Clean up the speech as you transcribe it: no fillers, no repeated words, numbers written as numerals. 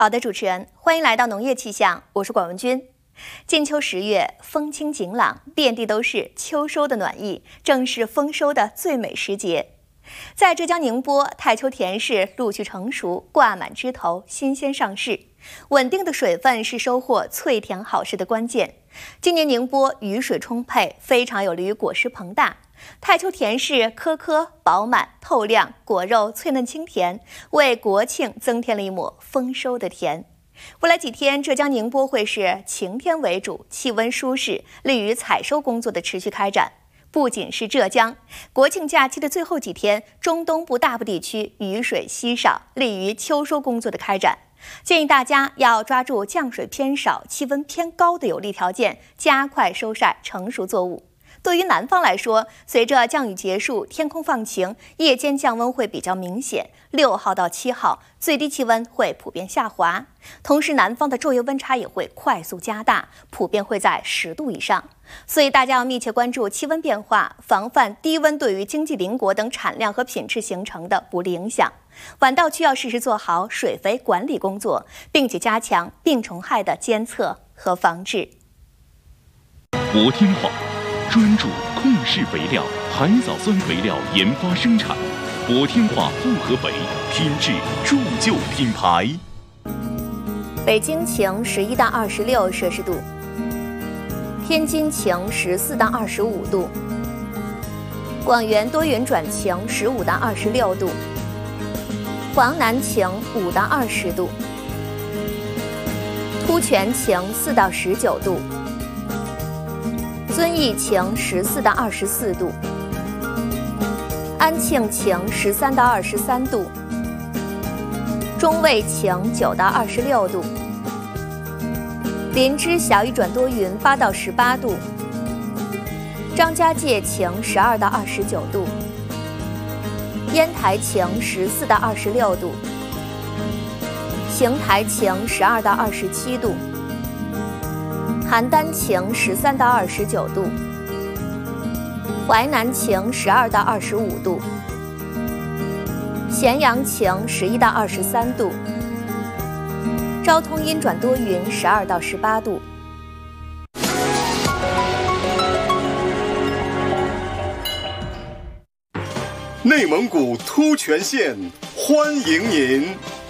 好的，主持人，欢迎来到农业气象，我是管文君。金秋10月，风清景朗，遍地都是秋收的暖意，正是丰收的最美时节。在浙江宁波，太丘田氏陆续成熟，挂满枝头，新鲜上市。稳定的水分是收获脆甜好事的关键。今年宁波雨水充沛，非常有利于果实膨大。太丘田氏颗颗饱满透亮，果肉脆嫩清甜，为国庆增添了一抹丰收的甜。未来几天，浙江宁波会是晴天为主，气温舒适，利于采收工作的持续开展。不仅是浙江，国庆假期的最后几天，中东部大部地区雨水稀少，利于秋收工作的开展。建议大家要抓住降水偏少、气温偏高的有利条件，加快收晒成熟作物。对于南方来说，随着降雨结束，天空放晴，夜间降温会比较明显。6号到7号，最低气温会普遍下滑，同时南方的昼夜温差也会快速加大，普遍会在10度以上。所以大家要密切关注气温变化，防范低温对于经济邻国等产量和品质形成的不利影响。晚稻区要适时做好水肥管理工作，并且加强病虫害的监测和防治。 博天化专注控制肥料、海藻酸肥料研发生产，博天化复合肥品质铸就品牌。 北京晴11到26摄氏度，天津晴14到25度，广元多云转晴15到26度，黄南晴5到20度，突泉晴4到19度，遵义晴14到24度，安庆晴13到23度，中卫晴9到26度，林芝小雨转多云8到18度，张家界晴12到29度，烟台晴14到26度，邢台晴12到27度，邯郸晴13到29度，淮南晴12到25度，咸阳晴11到23度，昭通阴转多云12到18度。 内蒙古突泉县欢迎您。